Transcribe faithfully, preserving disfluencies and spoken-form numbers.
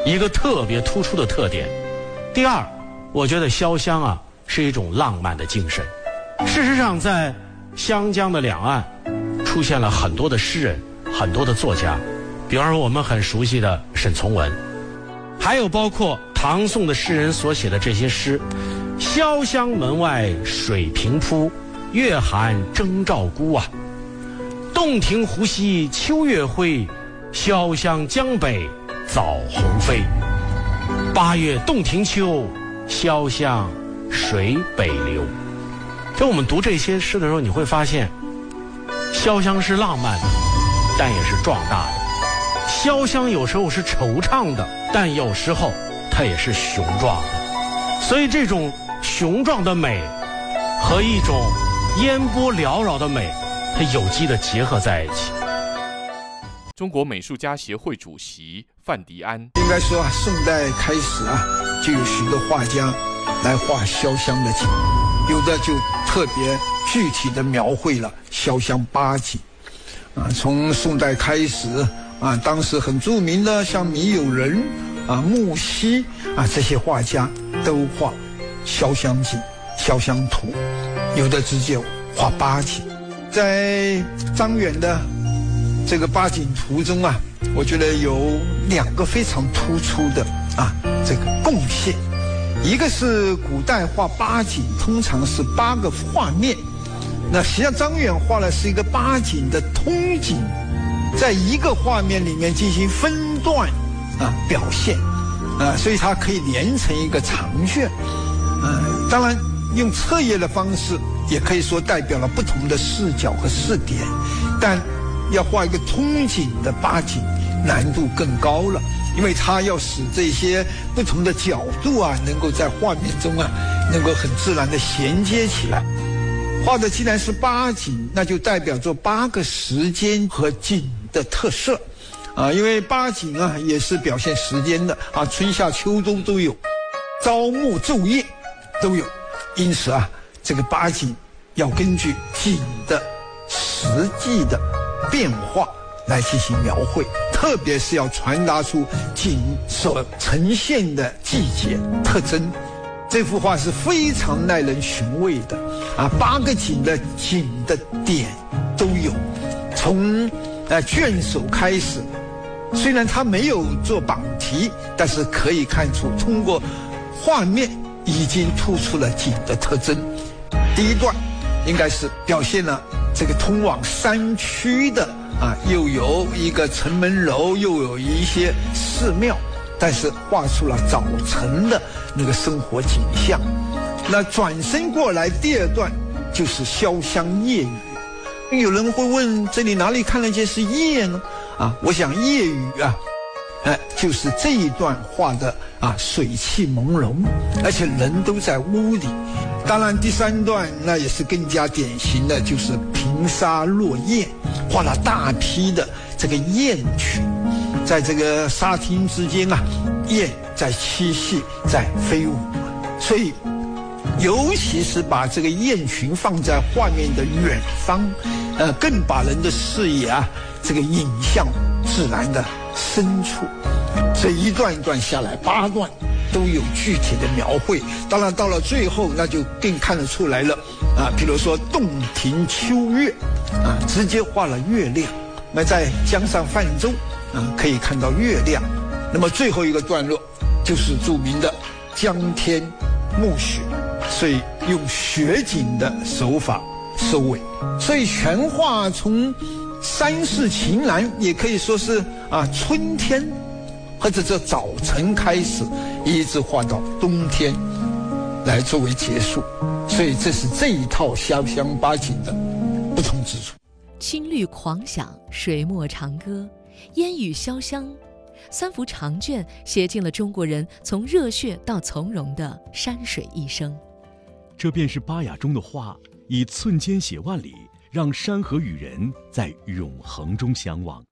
一个特别突出的特点。第二，我觉得潇湘啊是一种浪漫的精神。事实上，在湘江的两岸出现了很多的诗人，很多的作家，比方说我们很熟悉的沈从文，还有包括唐宋的诗人所写的这些诗：潇湘门外水平铺，月寒征兆孤啊。洞庭湖西秋月辉，潇湘江北早鸿飞。八月洞庭秋，潇湘水北流。就我们读这些诗的时候，你会发现潇湘是浪漫的，但也是壮大的。潇湘有时候是惆怅的，但有时候它也是雄壮的。所以这种雄壮的美和一种烟波缭绕的美，它有机的结合在一起。 中国美术家协会主席范迪安应该说啊，宋代开始啊，就有许多画家来画潇湘的景，有的就特别具体的描绘了潇湘八景啊。从宋代开始啊，当时很著名的像米友仁啊、木樨啊这些画家都画潇湘景、潇湘图，有的直接画八景。在张远的这个八景图中啊，我觉得有两个非常突出的啊这个贡献。一个是古代画八景通常是八个画面，那实际上张远画的是一个八景的通景，在一个画面里面进行分段啊表现啊，所以它可以连成一个长卷啊。当然用侧页的方式也可以说代表了不同的视角和视点，但要画一个通景的八景难度更高了，因为它要使这些不同的角度啊能够在画面中啊能够很自然的衔接起来。画的既然是八景，那就代表着八个时间和景的特色啊，因为八景啊也是表现时间的啊，春夏秋冬都有，朝暮昼夜都有，因此啊这个八景要根据景的实际的变化来进行描绘，特别是要传达出景所呈现的季节特征。这幅画是非常耐人寻味的啊，八个景的景的点都有，从呃卷首开始，虽然它没有做榜题，但是可以看出通过画面已经突出了景的特征。第一段应该是表现了这个通往山区的啊，又有一个城门楼，又有一些寺庙，但是画出了早晨的那个生活景象。那转身过来，第二段就是潇湘夜雨。有人会问，这里哪里看得见是夜呢？啊，我想夜雨啊，哎，就是这一段画的啊，水汽朦胧，而且人都在屋里。当然，第三段那也是更加典型的，就是平沙落雁，画了大批的这个雁群，在这个沙汀之间啊，雁在栖息，在飞舞。所以，尤其是把这个雁群放在画面的远方，呃，更把人的视野啊，这个引向自然的深处。这一段一段下来，八段都有具体的描绘。当然到了最后，那就更看得出来了啊，比如说洞庭秋月啊，直接画了月亮。那在江上泛舟啊，可以看到月亮。那么最后一个段落就是著名的江天暮雪，所以用雪景的手法收尾。所以全画从山势晴岚，也可以说是啊春天或者这早晨开始，一直画到冬天来作为结束。所以这是这一套潇湘八景的不同之处。 青绿狂想，水墨长歌，烟雨潇湘，三幅长卷写尽了中国人从热血到从容的山水一生。 这便是巴雅中的画，以寸间写万里，让山河与人在永恒中相望。